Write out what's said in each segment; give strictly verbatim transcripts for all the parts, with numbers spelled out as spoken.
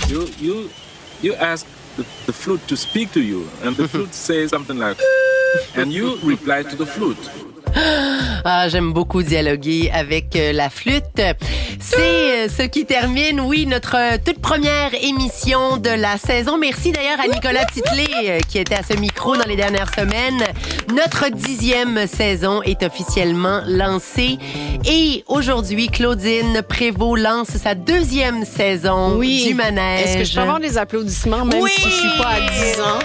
You you you ask the, the flute to speak to you, and the flute says something like, and you reply to the flute. Ah, j'aime beaucoup dialoguer avec euh, la flûte. C'est euh, ce qui termine, oui, notre euh, toute première émission de la saison. Merci d'ailleurs à Nicolas Titley euh, qui était à ce micro dans les dernières semaines. Notre dixième saison est officiellement lancée. Et aujourd'hui, Claudine Prévost lance sa deuxième saison oui. du manège. Est-ce que je peux avoir des applaudissements même oui. si je suis pas à dix ans?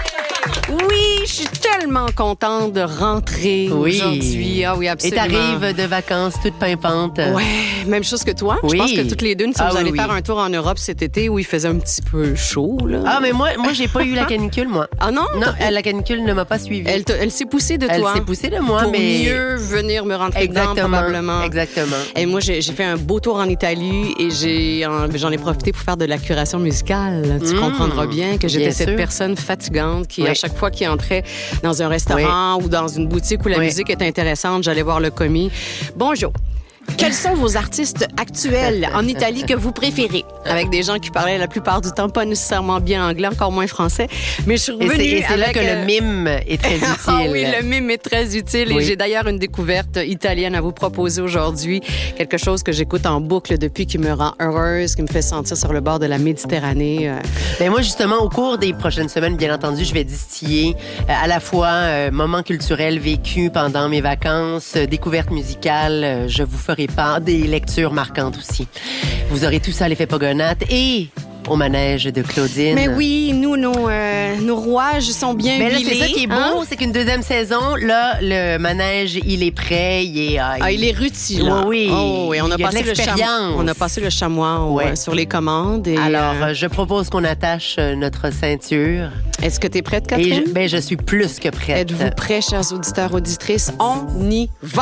Oui, je suis tellement contente de rentrer oui. aujourd'hui. Ah oui, absolument. Et t'arrives de vacances toute pimpante. Ouais, même chose que toi. Oui. Je pense que toutes les deux, nous ah, vous oui, allez oui. faire un tour en Europe cet été où il faisait un petit peu chaud. Là. Ah, mais moi, moi j'ai pas eu la canicule, moi. Ah non? Non, la canicule ne m'a pas suivie. Elle, elle s'est poussée de elle toi. Elle s'est poussée de moi, pour mais... mieux venir me rentrer exactement, dedans, probablement. Exactement. Et moi, j'ai, j'ai fait un beau tour en Italie et j'ai, j'en ai profité pour faire de la curation musicale. Tu mmh, comprendras bien que j'étais bien cette sûr. personne fatigante qui, oui. à chaque fois qu'il entrait dans un restaurant oui. ou dans une boutique où la oui. musique est intéressante, j'allais voir le commis. Bonjour. Quels sont vos artistes actuels en Italie que vous préférez? Avec des gens qui parlaient la plupart du temps pas nécessairement bien anglais, encore moins français. Mais je suis revenue et c'est, et c'est avec... là que le mime est très utile. Ah oui, le mime est très utile. Oui. Et j'ai d'ailleurs une découverte italienne à vous proposer aujourd'hui. Quelque chose que j'écoute en boucle depuis qui me rend heureuse, qui me fait sentir sur le bord de la Méditerranée. Ben moi, justement, au cours des prochaines semaines, bien entendu, je vais distiller euh, à la fois euh, moments culturels vécus pendant mes vacances, euh, découvertes musicales. Euh, je vous ferai part des lectures marquantes aussi. Vous aurez tout ça à l'effet Pogonate et au manège de Claudine. Mais oui, nous, nos, euh, nos rouages sont bien Mais là, huilés. c'est ça qui est beau, hein? c'est qu'une deuxième saison, là, le manège, il est prêt, il est... Ah, il, ah, il est rutilant. Oui, oui. Oh, oui. On, a passé le cham... on a passé le chamois ouais. ouais, sur les commandes. Et, Alors, euh... je propose qu'on attache notre ceinture. Est-ce que tu es prête, Catherine? Et je, ben, je suis plus que prête. Êtes-vous prêts, chers auditeurs, auditrices? On y va!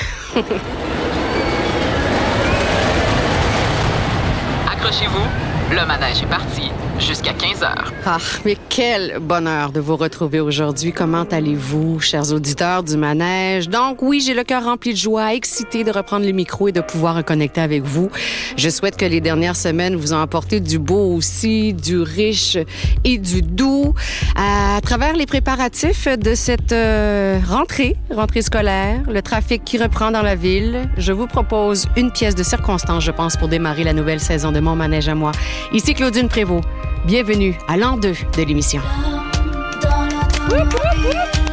Accrochez-vous, le manège est parti jusqu'à quinze heures. Ah, mais quel bonheur de vous retrouver aujourd'hui. Comment allez-vous, chers auditeurs du manège? Donc, oui, j'ai le cœur rempli de joie, excitée de reprendre le micro et de pouvoir reconnecter avec vous. Je souhaite que les dernières semaines vous ont apporté du beau aussi, du riche et du doux. À travers les préparatifs de cette euh, rentrée, rentrée scolaire, le trafic qui reprend dans la ville, je vous propose une pièce de circonstance, je pense, pour démarrer la nouvelle saison de Mon manège à moi. Ici Claudine Prévost. Bienvenue à l'an deux de l'émission. Wouh, wouh, wouh.